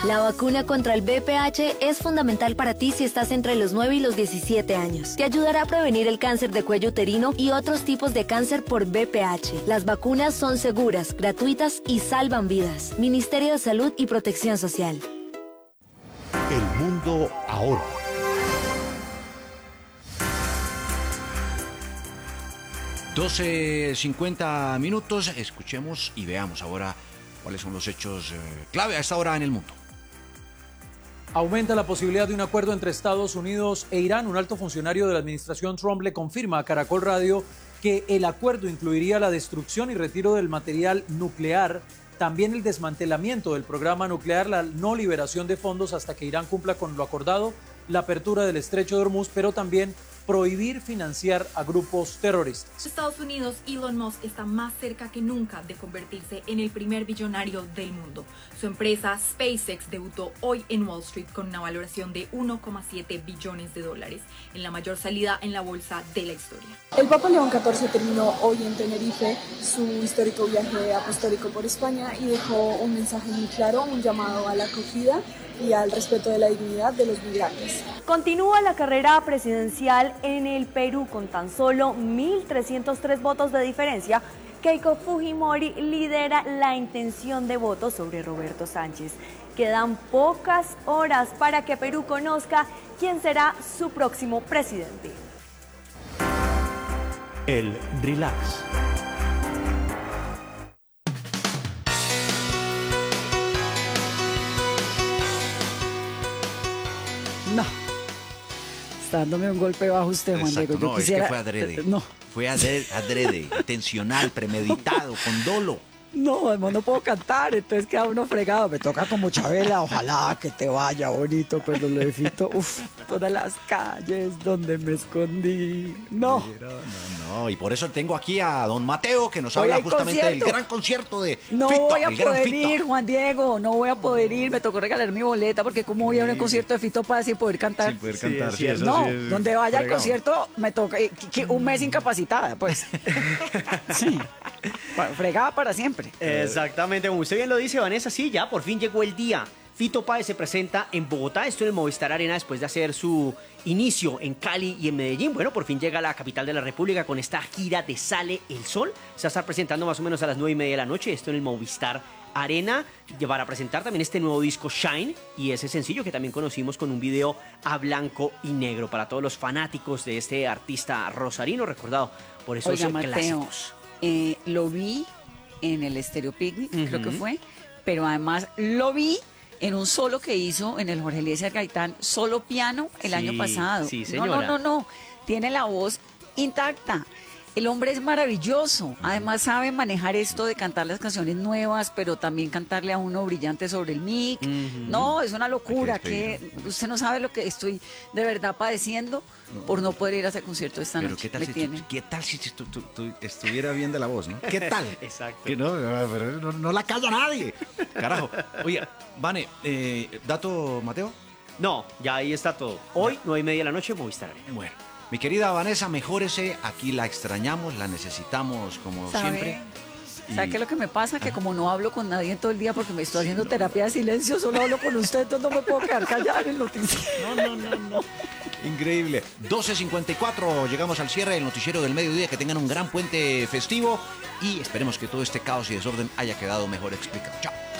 La vacuna contra el VPH es fundamental para ti si estás entre los 9 y los 17 años. Te ayudará a prevenir el cáncer de cuello uterino y otros tipos de cáncer por VPH. Las vacunas son seguras, gratuitas y salvan vidas. Ministerio de Salud y Protección Social. El mundo ahora. $12:50. Escuchemos y veamos ahora cuáles son los hechos clave a esta hora en el mundo. Aumenta la posibilidad de un acuerdo entre Estados Unidos e Irán. Un alto funcionario de la administración Trump le confirma a Caracol Radio que el acuerdo incluiría la destrucción y retiro del material nuclear, también el desmantelamiento del programa nuclear, la no liberación de fondos hasta que Irán cumpla con lo acordado, la apertura del estrecho de Hormuz, pero también prohibir financiar a grupos terroristas. Estados Unidos, Elon Musk está más cerca que nunca de convertirse en el primer billonario del mundo. Su empresa SpaceX debutó hoy en Wall Street con una valoración de $1,7 billones, en la mayor salida en la bolsa de la historia. El Papa León XIV terminó hoy en Tenerife su histórico viaje apostólico por España y dejó un mensaje muy claro, un llamado a la acogida y al respeto de la dignidad de los migrantes. Continúa la carrera presidencial en el Perú con tan solo 1.303 votos de diferencia. Keiko Fujimori lidera la intención de voto sobre Roberto Sánchez. Quedan pocas horas para que Perú conozca quién será su próximo presidente. El relax. No, está dándome un golpe bajo usted, Juan Diego. Exacto, no, quisiera... es que fue adrede. No. Fue adrede, intencional, premeditado, con dolo. No, además no puedo cantar, entonces queda uno fregado. Me toca como Chabela, ojalá que te vaya bonito, pero lo de Fito, todas las calles donde me escondí. No. No, y por eso tengo aquí a don Mateo, que nos habla justamente del gran concierto de No Fito, voy a el gran poder Fito. ir, Juan Diego, no voy a poder ir. Me tocó regalar mi boleta porque como voy a un concierto de Fito para sin poder cantar. Sin poder cantar, sí, eso no, sí es donde vaya al fregado. concierto me toca un mes incapacitada, pues. Sí, fregada para siempre. Exactamente, como usted bien lo dice, Vanessa, sí, ya por fin llegó el día. Fito Páez se presenta en Bogotá, esto en el Movistar Arena, después de hacer su inicio en Cali y en Medellín. Bueno, por fin llega a la capital de la República con esta gira de Sale el Sol. Se va a estar presentando más o menos a las 9:30 de la noche, esto en el Movistar Arena, para presentar también este nuevo disco Shine y ese sencillo que también conocimos con un video a blanco y negro para todos los fanáticos de este artista rosarino, recordado por esos clásicos. Lo vi en el Stereo Picnic, creo que fue, pero además lo vi en un solo que hizo en el Jorge Eliezer Gaitán, solo piano el año pasado. Sí, señora. No, tiene la voz intacta. El hombre es maravilloso, además sabe manejar esto de cantar las canciones nuevas, pero también cantarle a uno brillante sobre el mic. No, es una locura, que usted no sabe lo que estoy de verdad padeciendo por no poder ir a ese concierto esta noche. Pero ¿qué tal si tú estuviera bien de la voz, no? ¿Qué tal? Exacto. Que no la calla nadie. Carajo. Oye, Vane, ¿dato, Mateo? No, ya ahí está todo. Hoy, 9:30 de la noche, Movistar Arena. Bueno. Mi querida Vanessa, mejórese, aquí la extrañamos, la necesitamos como siempre. ¿Sabe qué es lo que me pasa? Que como no hablo con nadie todo el día porque me estoy haciendo terapia de silencio, solo hablo con usted, entonces no me puedo quedar callada en el noticiero. No. Increíble. 12:54, llegamos al cierre del noticiero del mediodía. Que tengan un gran puente festivo y esperemos que todo este caos y desorden haya quedado mejor explicado. Chao.